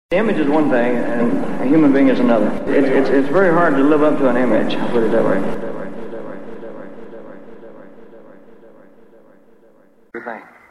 The image is one thing, and a human being is another. It's very hard to live up to an image, I'll put it that way. Good thing.